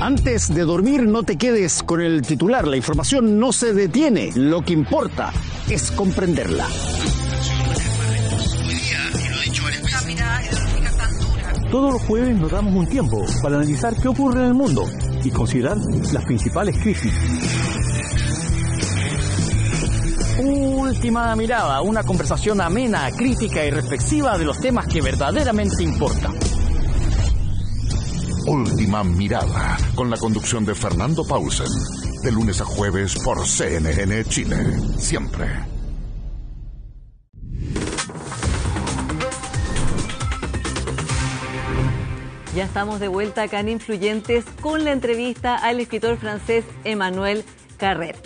Antes de dormir, no te quedes con el titular. La información no se detiene. Lo que importa es comprenderla. Todos los jueves nos damos un tiempo para analizar qué ocurre en el mundo y considerar las principales crisis. Última mirada, una conversación amena, crítica y reflexiva de los temas que verdaderamente importan. Última mirada, con la conducción de Fernando Paulsen, de lunes a jueves por CNN Chile, siempre. Ya estamos de vuelta acá en Influyentes con la entrevista al escritor francés Emmanuel Carrère.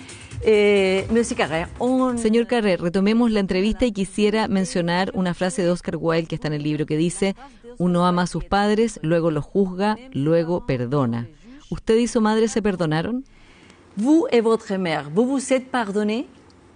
Señor Carrère, retomemos la entrevista y quisiera mencionar una frase de Oscar Wilde que está en el libro que dice: uno ama a sus padres, luego los juzga, luego perdona. ¿Usted y su madre se perdonaron? Vous et votre mère, vous vous êtes pardonné?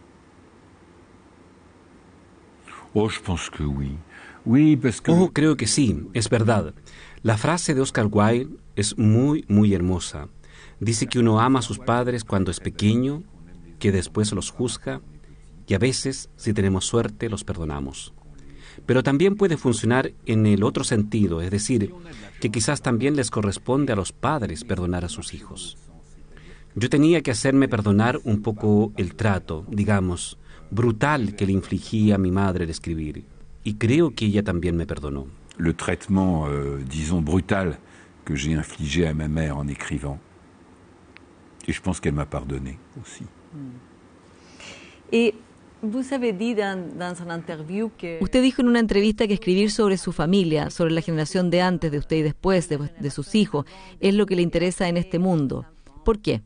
Je pense que oui. Oui, parce que... creo que sí, es verdad. La frase de Oscar Wilde es muy, muy hermosa. Dice que uno ama a sus padres cuando es pequeño, que después los juzga y a veces, si tenemos suerte, los perdonamos. Pero también puede funcionar en el otro sentido, es decir, que quizás también les corresponde a los padres perdonar a sus hijos. Yo tenía que hacerme perdonar un poco el trato, digamos, brutal que le infligía a mi madre al escribir, y creo que ella también me perdonó. Le traitement, disons, brutal que j'ai infligé à ma mère en écrivant. Et je pense qu'elle m'a pardonné aussi. Usted dijo en una entrevista que escribir sobre su familia, sobre la generación de antes, de usted y después, de sus hijos, es lo que le interesa en este mundo. ¿Por qué?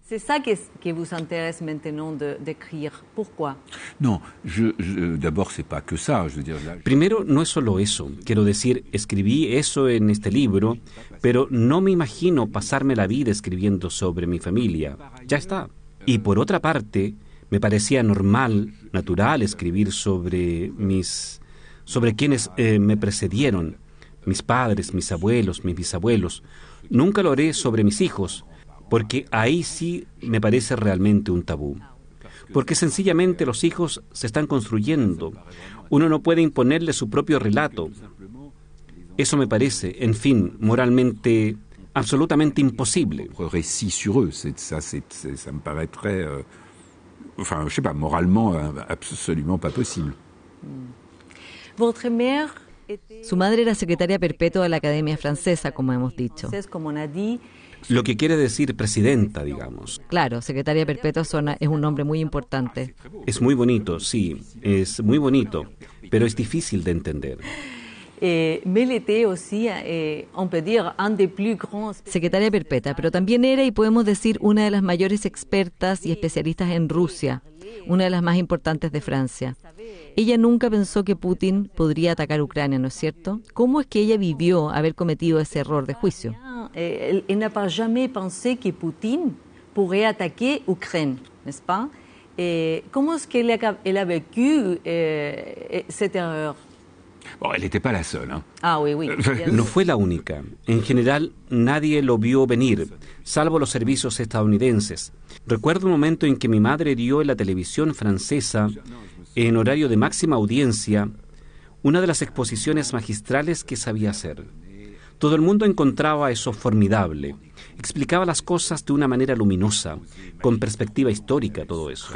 Primero, no es solo eso. Quiero decir, escribí eso en este libro, pero no me imagino pasarme la vida escribiendo sobre mi familia. Ya está. Y por otra parte, me parecía normal, natural, escribir sobre quienes me precedieron, mis padres, mis abuelos, mis bisabuelos. Nunca lo haré sobre mis hijos, porque ahí sí me parece realmente un tabú. Porque sencillamente los hijos se están construyendo. Uno no puede imponerle su propio relato. Eso me parece, en fin, moralmente, absolutamente imposible. Récit sur eux, ça me paraît très, enfin, je sais pas, moralement, absolument pas possible. Votre mère. Su madre era secretaria perpetua de la Academia Francesa, como hemos dicho. Lo que quiere decir presidenta, digamos. Claro, secretaria perpetua es un nombre muy importante. Es muy bonito, sí, es muy bonito, pero es difícil de entender. Secretaria perpetua, pero también era, y podemos decir, una de las mayores expertas y especialistas en Rusia, una de las más importantes de Francia. Ella nunca pensó que Putin podría atacar Ucrania, ¿no es cierto? ¿Cómo es que ella vivió haber cometido ese error de juicio? Elle n'a pas jamais pensé que Putin pourrait attaquer Ucranie, n'est-ce pas? ¿Cómo es que elle a vécu cette erreur? Bon, elle n'était pas la seule, hein? Ah, oui, oui. No fue la única. En general, nadie lo vio venir, salvo los servicios estadounidenses. Recuerdo un momento en que mi madre dio en la televisión francesa, en horario de máxima audiencia, una de las exposiciones magistrales que sabía hacer. Todo el mundo encontraba eso formidable. Explicaba las cosas de una manera luminosa, con perspectiva histórica, todo eso.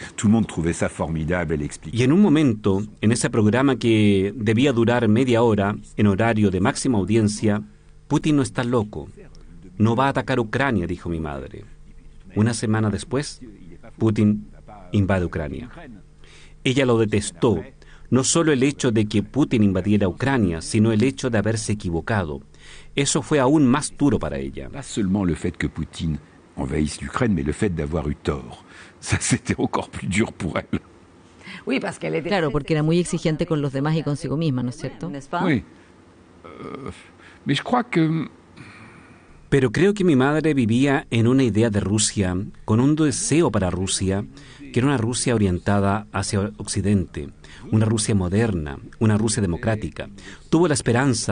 Y en un momento, en ese programa que debía durar media hora, en horario de máxima audiencia, Putin no está loco. No va a atacar Ucrania, dijo mi madre. Una semana después, Putin invade Ucrania. Ella lo detestó, no solo el hecho de que Putin invadiera Ucrania, sino el hecho de haberse equivocado. Eso fue aún más duro para ella. Pas seulement le fait que Poutine envahisse l'Ukraine, mais le fait d'avoir eu tort. Ça, c'était encore plus dur pour elle. Claro, porque era muy exigente con los demás y consigo misma, ¿no es cierto? Oui. Mais je crois que... Pero creo que mi madre vivía en una idea de Rusia, con un deseo para Rusia, que era una Rusia orientada hacia Occidente, una Rusia moderna, una Rusia democrática. Tuvo la esperanza,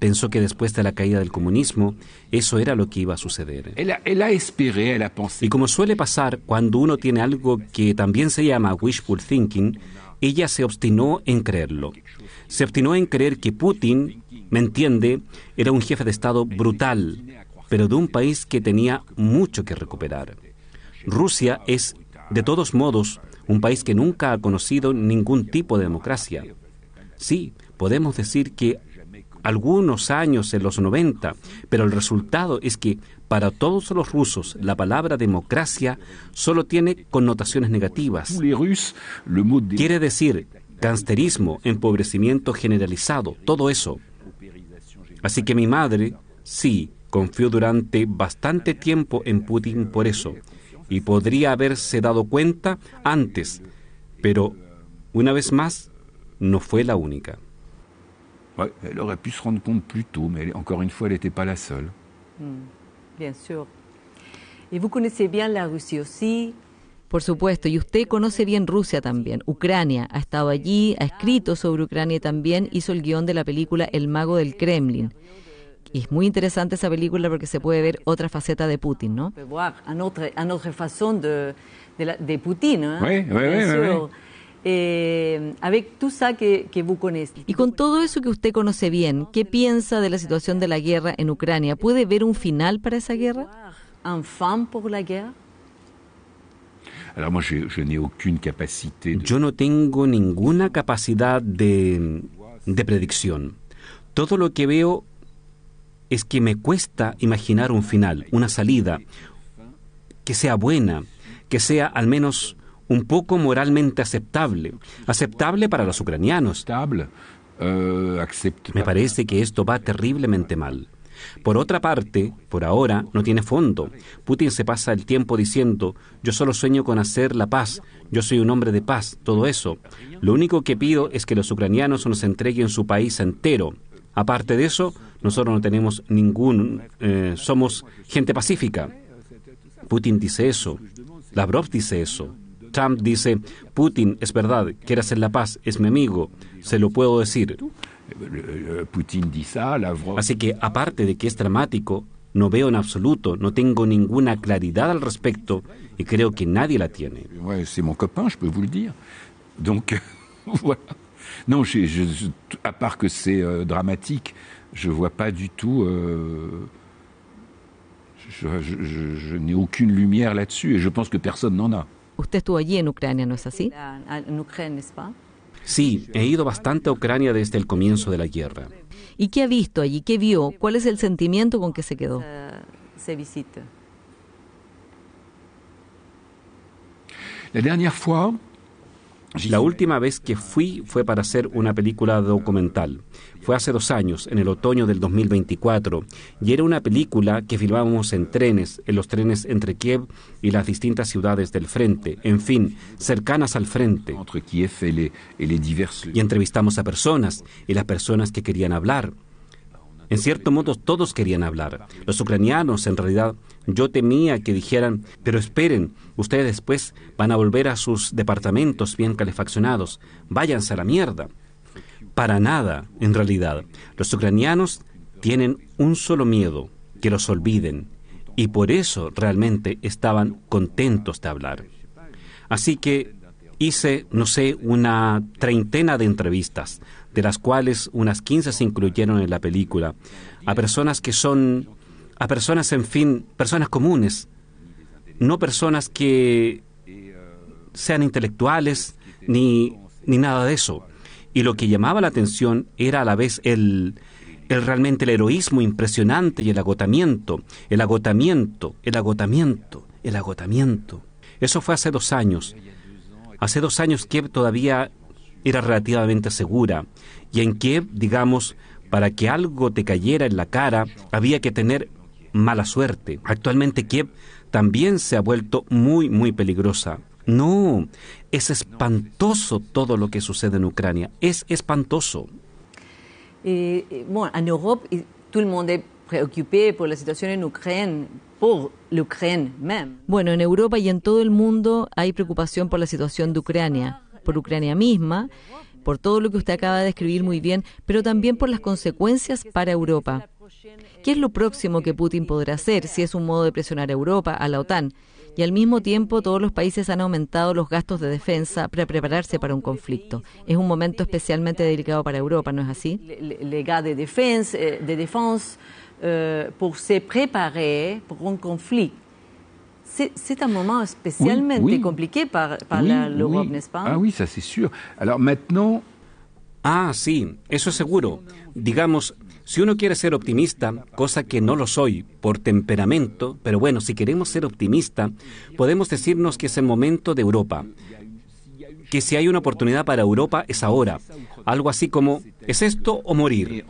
Pensó que después de la caída del comunismo, eso era lo que iba a suceder. Y como suele pasar cuando uno tiene algo que también se llama wishful thinking, ella se obstinó en creerlo. Se obstinó en creer que Putin, me entiende, era un jefe de Estado brutal, pero de un país que tenía mucho que recuperar. Rusia es, de todos modos, un país que nunca ha conocido ningún tipo de democracia. Sí, podemos decir que algunos años en los 90, pero el resultado es que para todos los rusos la palabra democracia solo tiene connotaciones negativas. Quiere decir gangsterismo, empobrecimiento generalizado, todo eso. Así que mi madre, sí, confió durante bastante tiempo en Putin por eso, y podría haberse dado cuenta antes, pero una vez más, no fue la única. Ouais, elle aurait pu se rendre compte plus tôt, mais encore une fois, elle n'était pas la seule. Bien sûr. ¿Y vous connaissez bien la Rusia aussi? Por supuesto, y usted conoce bien Rusia también. Ucrania, ha estado allí, ha escrito sobre Ucrania y también hizo el guión de la película El mago del Kremlin. Y es muy interesante esa película porque se puede ver otra faceta de Putin, ¿no? On peut voir une autre façon de Putin, ¿eh? Oui, bien sûr. oui. Avec tout ça que vous connaissez. Y con todo eso que usted conoce bien, ¿qué piensa de la situación de la guerra en Ucrania? ¿Puede ver un final para esa guerra? Un fin pour la guerre? Alors moi, je n'ai aucune capacité. Yo no tengo ninguna capacidad de predicción. Todo lo que veo es que me cuesta imaginar un final, una salida, que sea buena, que sea al menos un poco moralmente aceptable para los ucranianos. Me parece que esto va terriblemente mal. Por otra parte, por ahora, no tiene fondo. Putin se pasa el tiempo diciendo, yo solo sueño con hacer la paz, yo soy un hombre de paz, todo eso. Lo único que pido es que los ucranianos nos entreguen su país entero. Aparte de eso, nosotros no tenemos somos gente pacífica. Putin dice eso, Lavrov dice eso. Trump dice, Putin, es verdad, quiere hacer la paz, es mi amigo, se lo puedo decir. Así que, aparte de que es dramático, no veo en absoluto, no tengo ninguna claridad al respecto y creo que nadie la tiene. C'est mon copain, je peux vous le dire. Donc, voilà. Non, à part que c'est dramatique, je vois pas du tout... Je n'ai aucune lumière là-dessus et je pense que personne n'en a. Usted estuvo allí en Ucrania, ¿no es así? En Ucrania, ¿n'est-ce pas? Sí, he ido bastante a Ucrania desde el comienzo de la guerra. ¿Y qué ha visto allí? ¿Qué vio? ¿Cuál es el sentimiento con que se quedó? Se visita. La dernière fois... La última vez que fui fue para hacer una película documental. Fue hace 2 años, en el otoño del 2024, y era una película que filmábamos en los trenes entre Kiev y las distintas ciudades del frente, en fin, cercanas al frente. Entre Kiev y entrevistamos a personas, y las personas que querían hablar. En cierto modo, todos querían hablar. Los ucranianos, en realidad, yo temía que dijeran, pero esperen, ustedes después van a volver a sus departamentos bien calefaccionados, váyanse a la mierda. Para nada, en realidad. Los ucranianos tienen un solo miedo, que los olviden, y por eso realmente estaban contentos de hablar. Así que hice, una 30 de entrevistas, de las cuales unas 15 se incluyeron en la película, a personas en fin, personas comunes, no personas que sean intelectuales ni nada de eso. Y lo que llamaba la atención era a la vez realmente el heroísmo impresionante y el agotamiento. Eso fue hace 2 años. Hace 2 años Kiev todavía era relativamente segura, y en Kiev, digamos, para que algo te cayera en la cara, había que tener mala suerte. Actualmente Kiev también se ha vuelto muy, muy peligrosa. No, es espantoso todo lo que sucede en Ucrania, es espantoso. Bueno, en Europa, todo el mundo es preocupado por la situación en Ucrania, por Ucrania misma. Bueno, en Europa y en todo el mundo hay preocupación por la situación de Ucrania, por Ucrania misma, por todo lo que usted acaba de describir muy bien, pero también por las consecuencias para Europa. ¿Qué es lo próximo que Putin podrá hacer si es un modo de presionar a Europa, a la OTAN? Y al mismo tiempo todos los países han aumentado los gastos de defensa para prepararse para un conflicto. Es un momento especialmente delicado para Europa, ¿no es así? Les gars de défense pour se préparer pour un conflit. C'est un moment spécialement compliqué par l'Europe, n'est-ce pas? Ah oui, ça c'est sûr. Alors maintenant... Ah, sí, eso es seguro. Digamos, si uno quiere ser optimista, cosa que no lo soy por temperamento, pero bueno, si queremos ser optimista, podemos decirnos que es el momento de Europa. Que si hay una oportunidad para Europa es ahora. Algo así como, ¿es esto o morir?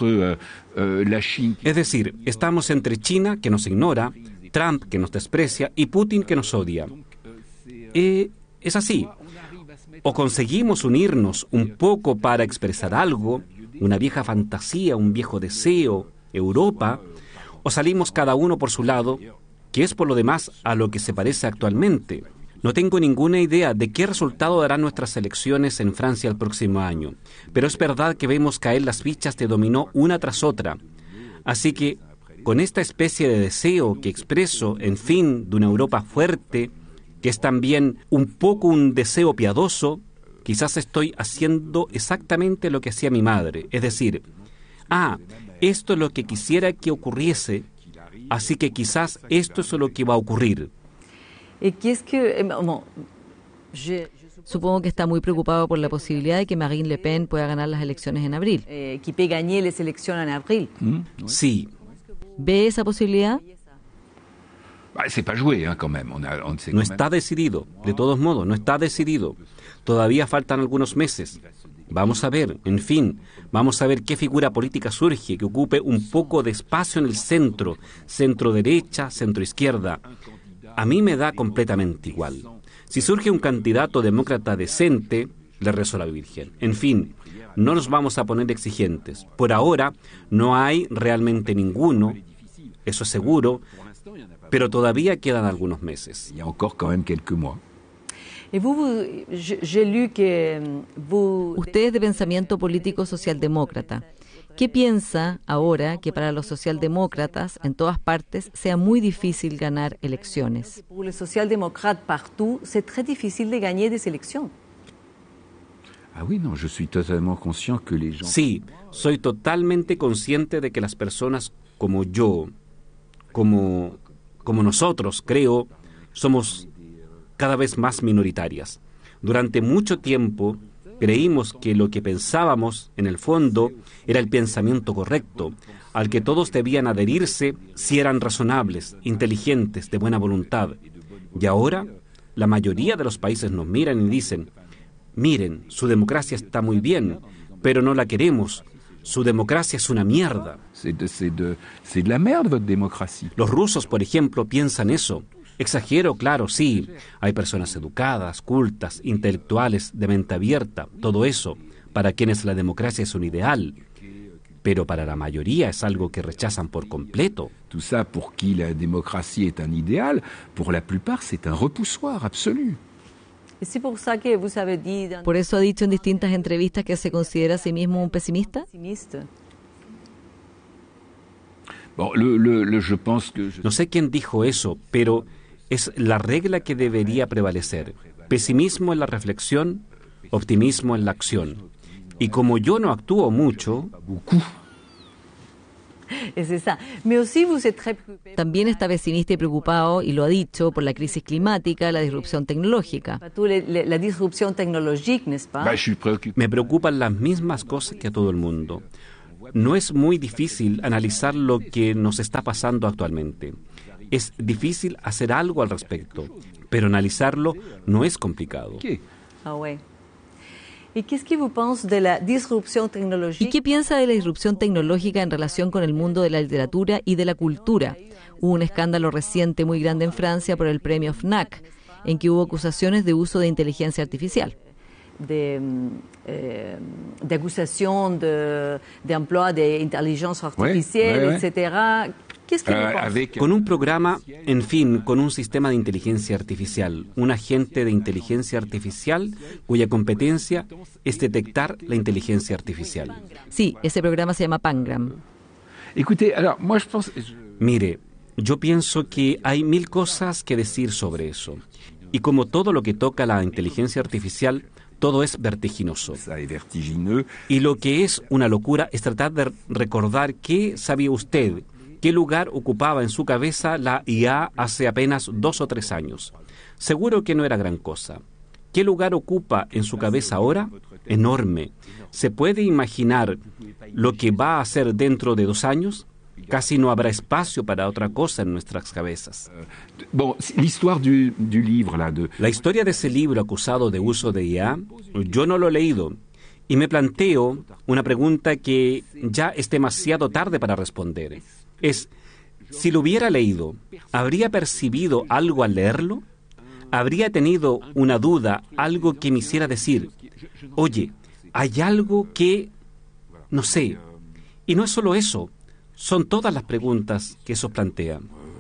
Es decir, estamos entre China, que nos ignora, Trump, que nos desprecia, y Putin, que nos odia. Es así. O conseguimos unirnos un poco para expresar algo, una vieja fantasía, un viejo deseo, Europa, o salimos cada uno por su lado, que es por lo demás a lo que se parece actualmente. No tengo ninguna idea de qué resultado darán nuestras elecciones en Francia el próximo año, pero es verdad que vemos caer las fichas de dominó una tras otra. Así que, con esta especie de deseo que expreso, en fin, de una Europa fuerte, que es también un poco un deseo piadoso, quizás estoy haciendo exactamente lo que hacía mi madre. Es decir, esto es lo que quisiera que ocurriese, así que quizás esto es lo que va a ocurrir. Supongo que está muy preocupado por la posibilidad de que Marine Le Pen pueda ganar las elecciones en abril. Qui peut gagner les élections en avril. Sí. ¿Ve esa posibilidad? No está decidido, de todos modos, no está decidido. Todavía faltan algunos meses. Vamos a ver, en fin, vamos a ver qué figura política surge que ocupe un poco de espacio en el centro, centro-derecha, centro-izquierda. A mí me da completamente igual. Si surge un candidato demócrata decente, le rezo a la Virgen. En fin, no nos vamos a poner exigentes. Por ahora no hay realmente ninguno, eso es seguro, pero todavía quedan algunos meses. Usted es de pensamiento político socialdemócrata. ¿Qué piensa ahora que para los socialdemócratas en todas partes sea muy difícil ganar elecciones? Para los socialdemócratas partout, c'est très difficile de gagner des élections. Sí, soy totalmente consciente de que las personas como yo, como nosotros, creo, somos cada vez más minoritarias. Durante mucho tiempo creímos que lo que pensábamos, en el fondo, era el pensamiento correcto, al que todos debían adherirse si eran razonables, inteligentes, de buena voluntad. Y ahora, la mayoría de los países nos miran y dicen, miren, su democracia está muy bien, pero no la queremos. Su democracia es una mierda. Los rusos, por ejemplo, piensan eso. Exagero, claro, sí. Hay personas educadas, cultas, intelectuales, de mente abierta, todo eso, para quienes la democracia es un ideal. Pero para la mayoría es algo que rechazan por completo. Tout ça pour qui la démocratie est un idéal, pour la plupart c'est un repoussoir absolu. ¿Por eso ha dicho en distintas entrevistas que se considera a sí mismo un pesimista? No sé quién dijo eso, pero es la regla que debería prevalecer. Pesimismo en la reflexión, optimismo en la acción. Y como yo no actúo mucho... También está pesimista y preocupado, y lo ha dicho, por la crisis climática, la disrupción tecnológica. Me preocupan las mismas cosas que a todo el mundo. No es muy difícil analizar lo que nos está pasando actualmente. Es difícil hacer algo al respecto, pero analizarlo no es complicado. ¿Y qué piensa de la disrupción tecnológica en relación con el mundo de la literatura y de la cultura? Hubo un escándalo reciente muy grande en Francia por el premio FNAC, en que hubo acusaciones de uso de inteligencia artificial. De acusación de emploi de inteligencia artificial, etc. Qu'est-ce que vous pensez? Con un programa, en fin, con un sistema de inteligencia artificial, un agente de inteligencia artificial cuya competencia es detectar la inteligencia artificial. Sí, ese programa se llama Pangram. Écoutez, alors, moi je pense... Mire, yo pienso que hay mil cosas que decir sobre eso. Y como todo lo que toca la inteligencia artificial, todo es vertiginoso. Ça est vertigineux. Y lo que es una locura es tratar de recordar qué sabía usted, qué lugar ocupaba en su cabeza la IA hace apenas 2 o 3 años. Seguro que no era gran cosa. ¿Qué lugar ocupa en su cabeza ahora? Enorme. ¿Se puede imaginar lo que va a hacer dentro de 2 años? Casi no habrá espacio para otra cosa en nuestras cabezas. Bon, l'histoire du livre, là, La historia de ese libro acusado de uso de IA, yo no lo he leído. Y me planteo una pregunta que ya es demasiado tarde para responder. Es, si lo hubiera leído, ¿habría percibido algo al leerlo? ¿Habría tenido una duda, algo que me hiciera decir, oye, hay algo que, no sé? Y no es solo eso, son todas las preguntas que eso plantea.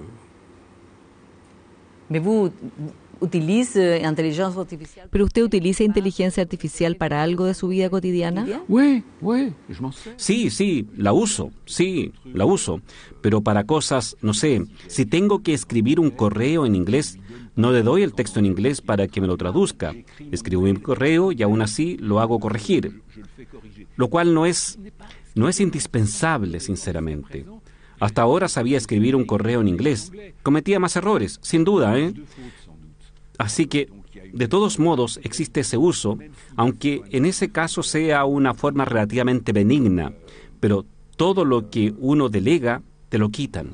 Mais vous utilisez intelligence artificielle? ¿Pero usted utiliza inteligencia artificial para algo de su vida cotidiana? Oui, je m'en sers. Sí, la uso, pero para cosas, no sé, si tengo que escribir un correo en inglés, no le doy el texto en inglés para que me lo traduzca. Escribo mi correo y aún así lo hago corregir, lo cual no es indispensable, sinceramente. Hasta ahora sabía escribir un correo en inglés. Cometía más errores, sin duda, ¿eh? Así que, de todos modos, existe ese uso, aunque en ese caso sea una forma relativamente benigna. Pero todo lo que uno delega, te lo quitan.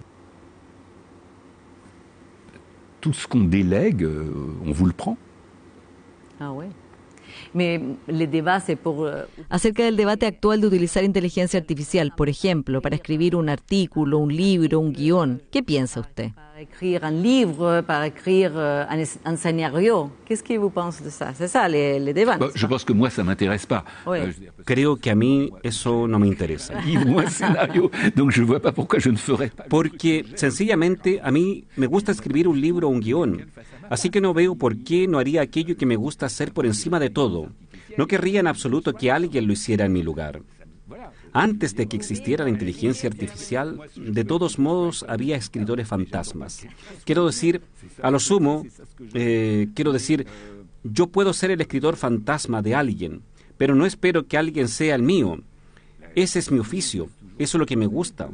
Tout ce qu'on délègue, on vous le prend. Ah ouais. Mais le débat c'est pour Acerca del debate actual de utilizar inteligencia artificial, por ejemplo, para escribir un artículo, un libro, un guión, ¿qué piensa usted? para écrire un livre, para écrire un scénario. Qu'est-ce que vous pensez de ça? C'est ça le débat. Bon, je pense que moi, ça m'intéresse pas. Oui. Creo que a mí eso no me interesa. Livre ou un scénario, donc je vois pas pourquoi je ne ferais pas. Porque sencillamente a mí me gusta escribir un libro o un guión. Así que no veo por qué no haría aquello que me gusta hacer por encima de todo. No querría en absoluto que alguien lo hiciera en mi lugar. Antes de que existiera la inteligencia artificial, de todos modos había escritores fantasmas. Quiero decir, a lo sumo, yo puedo ser el escritor fantasma de alguien, pero no espero que alguien sea el mío. Ese es mi oficio, eso es lo que me gusta.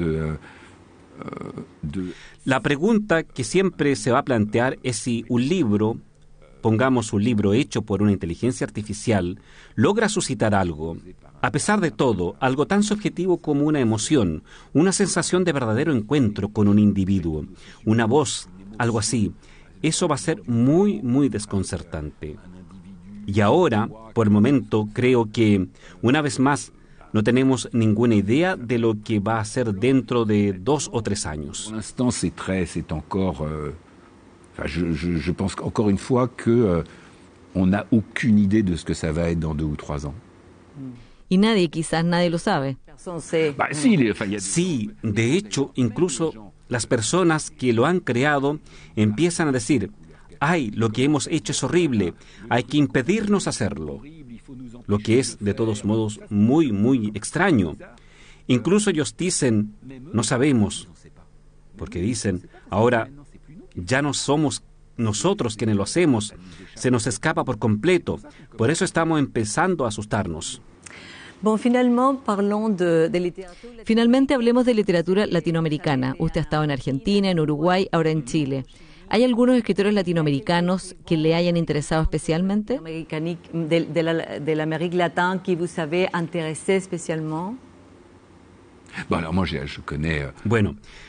La pregunta que siempre se va a plantear es si un libro, pongamos un libro hecho por una inteligencia artificial, logra suscitar algo. A pesar de todo, algo tan subjetivo como una emoción, una sensación de verdadero encuentro con un individuo, una voz, algo así. Eso va a ser muy, muy desconcertante. Y ahora, por el momento, creo que, una vez más, no tenemos ninguna idea de lo que va a ser dentro de 2 o 3 años. Pour l'instant, c'est encore... je pense encore une fois que on n'a aucune idée de ce que ça va être dans 2 ou 3 ans. Y quizás nadie lo sabe. Bah, si, Sí, de hecho, incluso las personas que lo han creado empiezan a decir, ¡ay, lo que hemos hecho es horrible! Hay que impedirnos hacerlo. Lo que es, de todos modos, muy, muy extraño. Incluso ellos dicen, no sabemos, porque dicen, ahora ya no somos nosotros quienes lo hacemos, se nos escapa por completo, por eso estamos empezando a asustarnos. Bon, Finalmente hablemos de literatura latinoamericana. Usted ha estado en Argentina, en Uruguay, ahora en Chile. ¿Hay algunos escritores latinoamericanos que le hayan interesado especialmente? de l'Amérique latine qui vous avez intéressé spécialement? Bon, alors moi, je connais... Bueno,